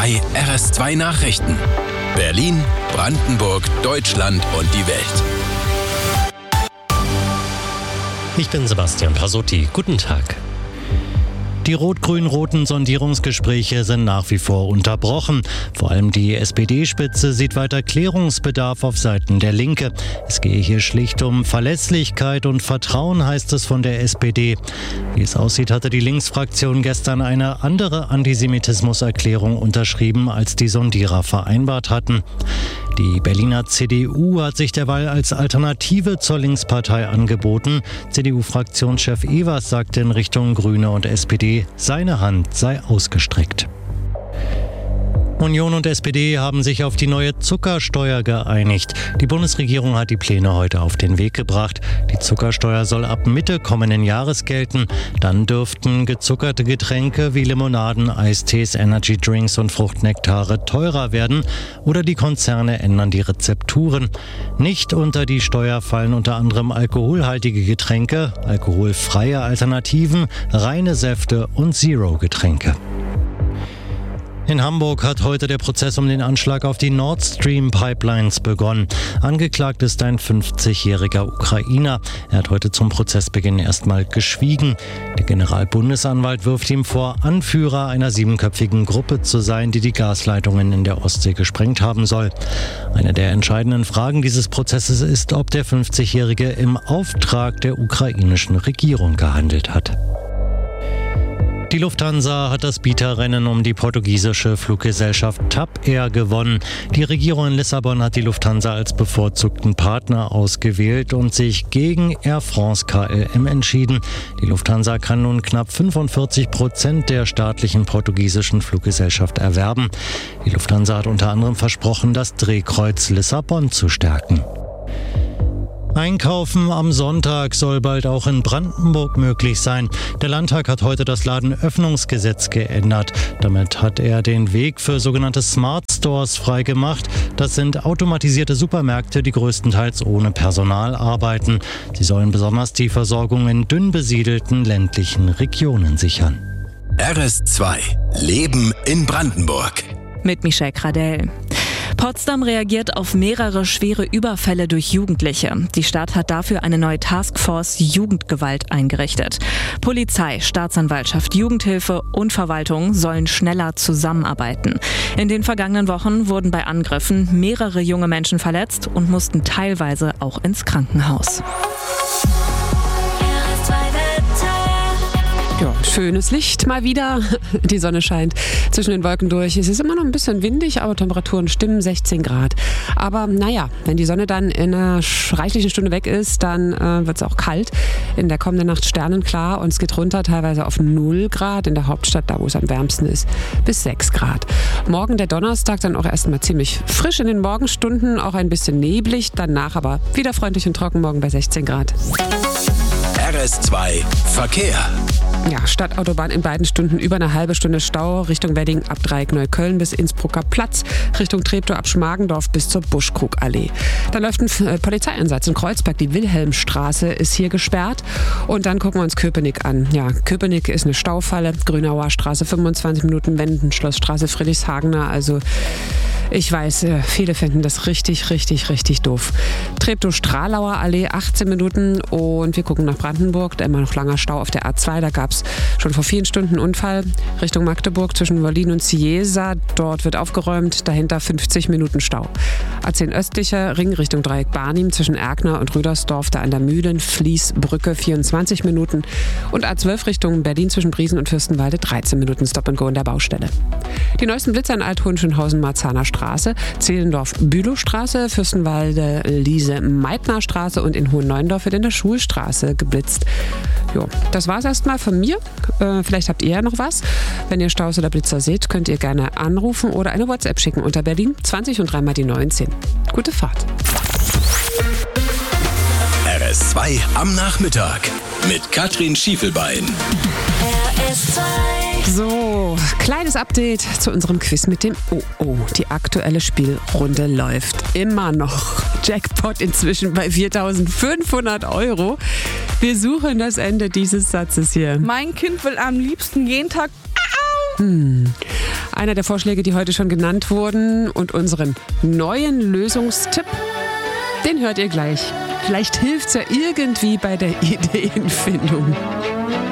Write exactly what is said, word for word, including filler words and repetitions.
zwei R S zwei Nachrichten. Berlin, Brandenburg, Deutschland und die Welt. Ich bin Sebastian Pasotti. Guten Tag. Die rot-grün-roten Sondierungsgespräche sind nach wie vor unterbrochen. Vor allem die S P D-Spitze sieht weiter Klärungsbedarf auf Seiten der Linke. Es gehe hier schlicht um Verlässlichkeit und Vertrauen, heißt es von der S P D. Wie es aussieht, hatte die Linksfraktion gestern eine andere Antisemitismuserklärung unterschrieben, als die Sondierer vereinbart hatten. Die Berliner C D U hat sich derweil als Alternative zur Linkspartei angeboten. C D U-Fraktionschef Evers sagte in Richtung Grüne und S P D, seine Hand sei ausgestreckt. Union und S P D haben sich auf die neue Zuckersteuer geeinigt. Die Bundesregierung hat die Pläne heute auf den Weg gebracht. Die Zuckersteuer soll ab Mitte kommenden Jahres gelten. Dann dürften gezuckerte Getränke wie Limonaden, Eistees, Energydrinks und Fruchtnektare teurer werden oder die Konzerne ändern die Rezepturen. Nicht unter die Steuer fallen unter anderem alkoholhaltige Getränke, alkoholfreie Alternativen, reine Säfte und Zero-Getränke. In Hamburg hat heute der Prozess um den Anschlag auf die Nord Stream Pipelines begonnen. Angeklagt ist ein fünfzigjähriger Ukrainer. Er hat heute zum Prozessbeginn erstmal geschwiegen. Der Generalbundesanwalt wirft ihm vor, Anführer einer siebenköpfigen Gruppe zu sein, die die Gasleitungen in der Ostsee gesprengt haben soll. Eine der entscheidenden Fragen dieses Prozesses ist, ob der fünfzigjährige im Auftrag der ukrainischen Regierung gehandelt hat. Die Lufthansa hat das Bieterrennen um die portugiesische Fluggesellschaft TAP Air gewonnen. Die Regierung in Lissabon hat die Lufthansa als bevorzugten Partner ausgewählt und sich gegen Air France K L M entschieden. Die Lufthansa kann nun knapp fünfundvierzig Prozent der staatlichen portugiesischen Fluggesellschaft erwerben. Die Lufthansa hat unter anderem versprochen, das Drehkreuz Lissabon zu stärken. Einkaufen am Sonntag soll bald auch in Brandenburg möglich sein. Der Landtag hat heute das Ladenöffnungsgesetz geändert. Damit hat er den Weg für sogenannte Smart Stores freigemacht. Das sind automatisierte Supermärkte, die größtenteils ohne Personal arbeiten. Sie sollen besonders die Versorgung in dünn besiedelten ländlichen Regionen sichern. R S zwei Leben in Brandenburg. Mit Michelle Gradell. Potsdam reagiert auf mehrere schwere Überfälle durch Jugendliche. Die Stadt hat dafür eine neue Taskforce Jugendgewalt eingerichtet. Polizei, Staatsanwaltschaft, Jugendhilfe und Verwaltung sollen schneller zusammenarbeiten. In den vergangenen Wochen wurden bei Angriffen mehrere junge Menschen verletzt und mussten teilweise auch ins Krankenhaus. Ja, schönes Licht mal wieder. Die Sonne scheint zwischen den Wolken durch. Es ist immer noch ein bisschen windig, aber Temperaturen stimmen, sechzehn Grad. Aber naja, wenn die Sonne dann in einer reichlichen Stunde weg ist, dann äh, wird es auch kalt. In der kommenden Nacht sternenklar und es geht runter teilweise auf null Grad. In der Hauptstadt, da wo es am wärmsten ist, bis sechs Grad. Morgen der Donnerstag dann auch erstmal ziemlich frisch in den Morgenstunden, auch ein bisschen neblig. Danach aber wieder freundlich und trocken, morgen bei sechzehn Grad. R S zwei Verkehr. Ja, Stadtautobahn in beiden Stunden über eine halbe Stunde Stau, Richtung Wedding ab Dreieck-Neukölln bis Innsbrucker Platz, Richtung Treptow ab Schmargendorf bis zur Buschkrugallee. Da läuft ein äh, Polizeieinsatz in Kreuzberg, die Wilhelmstraße ist hier gesperrt und dann gucken wir uns Köpenick an. Ja, Köpenick ist eine Staufalle, Grünauer Straße fünfundzwanzig Minuten, Wendenschlossstraße Friedrichshagener, also ich weiß, viele finden das richtig, richtig, richtig doof. Treptow-Stralauer Allee, achtzehn Minuten und wir gucken nach Brandenburg, da immer noch langer Stau auf der A zwei, da gab es schon vor vielen Stunden einen Unfall Richtung Magdeburg zwischen Wollin und Ciesa, dort wird aufgeräumt, dahinter fünfzig Minuten Stau. A zehn östlicher Ring Richtung Dreieck Barnim zwischen Erkner und Rüdersdorf, da an der Mühlen-Fließbrücke vierundzwanzig Minuten und A zwölf Richtung Berlin zwischen Briesen und Fürstenwalde dreizehn Minuten Stop and Go in der Baustelle. Die neuesten Blitzer in Alt-Hohenschönhausen-Marzahner Straße, Zehlendorf-Bülowstraße, Fürstenwalde, Liese-Meitner-Straße und in Hohen-Neuendorf wird in der Schulstraße geblitzt. Jo, das war's erstmal von mir. Äh, vielleicht habt ihr ja noch was. Wenn ihr Staus oder Blitzer seht, könnt ihr gerne anrufen oder eine WhatsApp schicken unter Berlin zwanzig und dreimal die neunzehn. Gute Fahrt. R S zwei am Nachmittag mit Katrin Schiefelbein. R S zwei. So, kleines Update zu unserem Quiz mit dem O O. Die aktuelle Spielrunde läuft immer noch. Jackpot inzwischen bei viertausendfünfhundert Euro. Wir suchen das Ende dieses Satzes hier. Mein Kind will am liebsten jeden Tag... Hm. Einer der Vorschläge, die heute schon genannt wurden, und unseren neuen Lösungstipp, den hört ihr gleich. Vielleicht hilft's ja irgendwie bei der Ideenfindung.